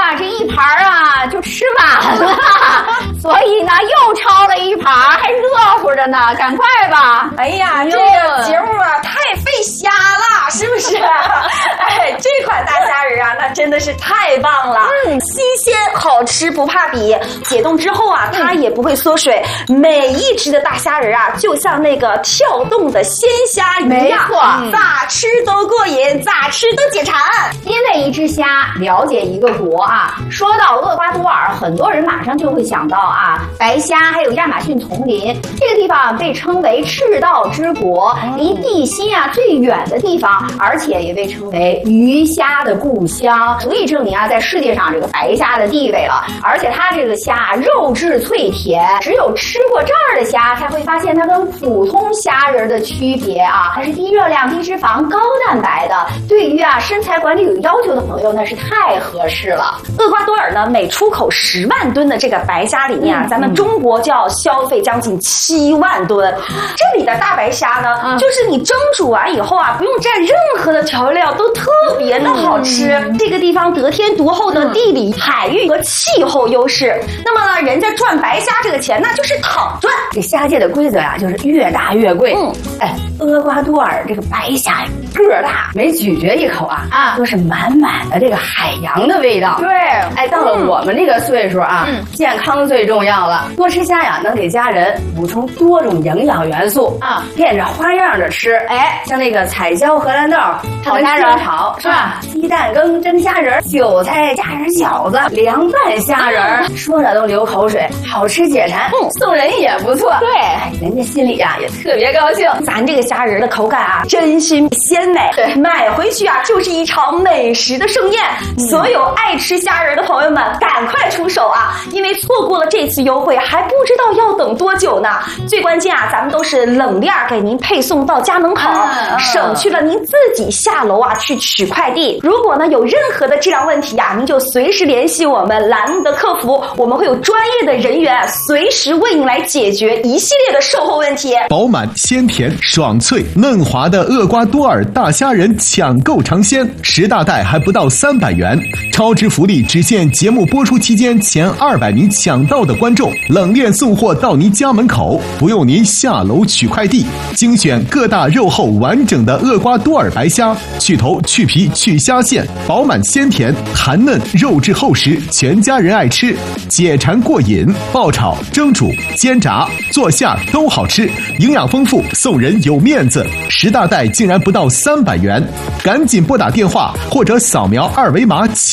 啊，这一盘啊就吃完了，所以呢又抄了一盘，还热乎着呢，赶快吧！ 哎呀，这个节目啊太费虾了，是不是？哎，这款大虾仁啊，那真的是太棒了，新鲜好吃不怕比，解冻之后啊，它也不会缩水，每一只的大虾仁啊，就像那个跳动的鲜虾一样， 没错， 咋吃都过瘾，咋吃都解馋。 因为一只虾了解一个国啊。说到厄瓜多尔，很多人马上就会想到啊，白虾还有亚马逊丛林，这个地方被称为赤道之国，离地心啊最远的地方，而且也被称为鱼虾的故乡，足以证明啊，在世界上这个白虾的地位了。而且它这个虾肉质脆甜，只有吃过这儿的虾才会发现它跟普通虾仁的区别啊，它是低热量、低脂肪、高蛋白的，对于啊身材管理有要求的朋友那是太合适了。 厄瓜多尔呢，每出口10万吨的这个白虾里面啊，咱们中国就要消费将近7万吨。这里的大白虾呢，就是你蒸煮完以后啊，不用蘸任何的调料，都特别的好吃。这个地方得天独厚的地理、海域和气候优势，那么呢，人家赚白虾这个钱那就是躺赚。 这虾界的规则呀，就是越大越贵。哎，厄瓜多尔这个白虾个儿大，每咀嚼一口啊，都是满满的这个海洋的味道。 对， 哎，到了我们这个岁数啊，健康最重要了。多吃虾呀，能给家人补充多种营养元素啊，变着花样的吃。哎，像那个彩椒荷兰豆炒虾仁炒是吧？鸡蛋羹蒸虾仁，韭菜虾仁饺子，凉拌虾仁，说着都流口水，好吃解馋。送人也不错。对，哎，人家心里呀也特别高兴。 咱这个虾仁的口感啊，真心鲜美，买回去啊就是一场美食的盛宴。所有爱吃虾仁的朋友们，赶快出手啊！因为错过了这次优惠，还不知道要等多久呢。最关键啊，咱们都是冷链给您配送到家门口，省去了您自己下楼啊去取快递。如果呢有任何的质量问题啊，您就随时联系我们栏目的客服，我们会有专业的人员随时为您来解决一系列的售后问题。 饱满、鲜甜、爽脆、嫩滑的厄瓜多尔大虾仁抢购尝鲜，10大袋还不到300元，超值福利只限节目播出期间前200名抢到的观众，冷链送货到您家门口，不用您下楼取快递。精选各大肉厚完整的厄瓜多尔白虾，去头、去皮、去虾线，饱满鲜甜，弹嫩肉质厚实，全家人爱吃，解馋过瘾。爆炒、蒸煮、煎炸、做馅都好吃，营养丰富，送人有面子。10大袋竟然不到300元，赶紧拨打电话或者扫描2维码。